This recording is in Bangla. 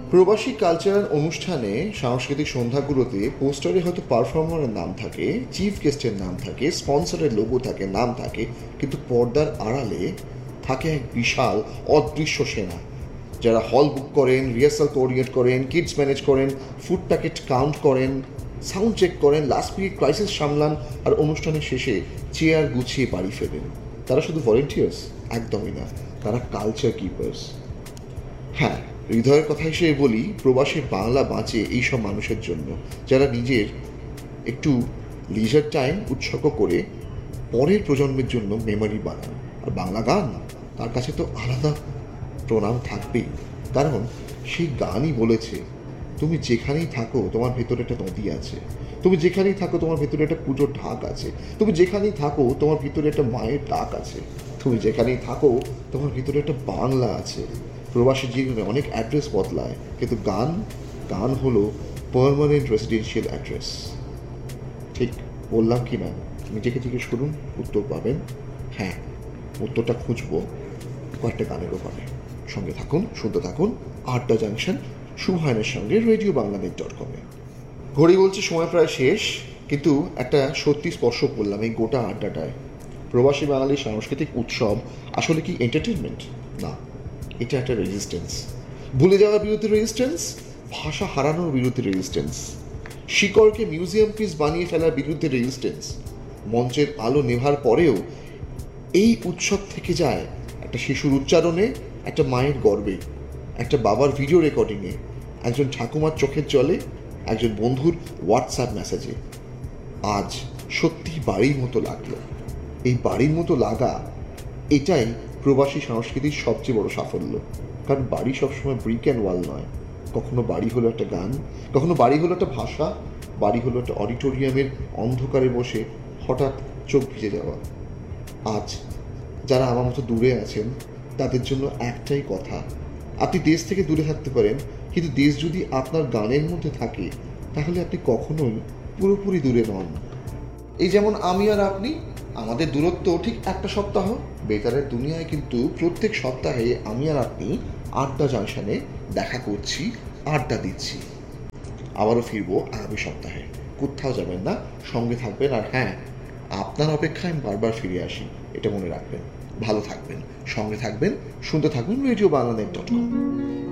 প্রবাসী কালচারাল অনুষ্ঠানে সাংস্কৃতিক সন্ধ্যাগুলোতে পোস্টারে হয়তো পারফর্মারের নাম থাকে, চিফ গেস্টের নাম থাকে, স্পন্সরের লোগো থাকে, নাম থাকে, কিন্তু পর্দার আড়ালে থাকে এক বিশাল অদৃশ্য সেনা, যারা হল বুক করেন, রিহার্সাল কোঅর্ডিনেট করেন, কিডস ম্যানেজ করেন, ফুড প্যাকেট কাউন্ট করেন, সাউন্ড চেক করেন, লাস্ট মিনিট ক্রাইসিস সামলান, আর অনুষ্ঠানের শেষে চেয়ার গুছিয়ে বাড়ি ফেরেন। তারা শুধু ভলেন্টিয়ার্স? একদমই না, তারা কালচার কিপার্স। হ্যাঁ, হৃদয়ের কথা হিসেবে বলি, প্রবাসী বাংলা বাঁচে এইসব মানুষের জন্য, যারা নিজের একটু লিজার টাইম উৎসর্গ করে পরের প্রজন্মের জন্য মেমোরি বানান। আর বাংলা গান, তার কাছে তো আলাদা প্রণাম থাকবেই, কারণ সেই গানই বলেছে, তুমি যেখানেই থাকো তোমার ভেতরে একটা নদী আছে, তুমি যেখানেই থাকো তোমার ভেতরে একটা পুজোর ঢাক আছে, তুমি যেখানেই থাকো তোমার ভিতরে একটা মায়ের ডাক আছে, তুমি যেখানেই থাকো তোমার ভিতরে একটা বাংলা আছে। প্রবাসী জীবনে অনেক অ্যাড্রেস বদলায়, কিন্তু গান, গান হলো পার্মানেন্ট রেসিডেন্সিয়াল অ্যাড্রেস। ঠিক বললাম কি না? নিজেকে জিজ্ঞেস করুন, উত্তর পাবেন। হ্যাঁ, উত্তরটা খুঁজবো কয়েকটা গানের ওপরে। সঙ্গে থাকুন, শুনতে থাকুন আড্ডা জাংশন শুভায়নের সঙ্গে রেডিও বাংলাদেশ.com-এ। ঘড়ি বলছে সময় প্রায় শেষ, কিন্তু একটা সত্যি স্পর্শ করলাম এই গোটা আড্ডাটায়। প্রবাসী বাঙালির সাংস্কৃতিক উৎসব আসলে কি এন্টারটেনমেন্ট? না, এটা একটা রেজিস্ট্যান্স। ভুলে যাওয়ার বিরুদ্ধে রেজিস্ট্যান্স, ভাষা হারানোর বিরুদ্ধে রেজিস্ট্যান্স, শিকড়কে মিউজিয়াম পিস বানিয়ে ফেলার বিরুদ্ধে রেজিস্ট্যান্স। মঞ্চের আলো নেভার পরেও এই উৎসব থেকে যায় একটা শিশুর উচ্চারণে, একটা মায়ের গর্বে, একটা বাবার ভিডিও রেকর্ডিংয়ে, একজন ঠাকুমার চোখের জলে, একজন বন্ধুর হোয়াটসঅ্যাপ মেসেজে। আজ সত্যি বাড়ির মতো লাগলো। এই বাড়ির মতো লাগা, এটাই প্রবাসী সংস্কৃতির সবচেয়ে বড় সাফল্য। কারণ বাড়ি সবসময় ব্রিক অ্যান্ড ওয়াল নয়, কখনো বাড়ি হলো একটা গান, কখনো বাড়ি হলো একটা ভাষা, বাড়ি হলো একটা অডিটোরিয়ামের অন্ধকারে বসে হঠাৎ চোখ ভিজে যাওয়া। আজ যারা আমার মতো দূরে আছেন, তাদের জন্য একটাই কথা, আপনি দেশ থেকে দূরে থাকতে পারেন, কিন্তু দেশ যদি আপনার গানের মধ্যে থাকে, তাহলে আপনি কখনোই পুরোপুরি দূরে নন। এই যেমন আমি আর আপনি, আমাদের দূরত্ব ঠিক একটা সপ্তাহ। বেতারের দুনিয়ায় কিন্তু প্রত্যেক সপ্তাহে আমি আর আপনি আড্ডা জাংশনে দেখা করছি, আড্ডা দিচ্ছি। আবারও ফিরবো আগামী সপ্তাহে। কোথাও যাবেন না, সঙ্গে থাকবেন। আর হ্যাঁ, আপনার অপেক্ষায় আমি বারবার ফিরে আসি, এটা মনে রাখবেন। ভালো থাকবেন, সঙ্গে থাকবেন, শুনতে থাকবেন রেডিও বাংলাদেশ.com।